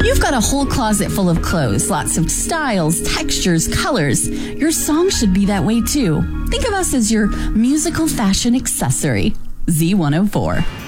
You've got a whole closet full of clothes, lots of styles, textures, colors. Your song should be that way too. Think of us as your musical fashion accessory. Z104.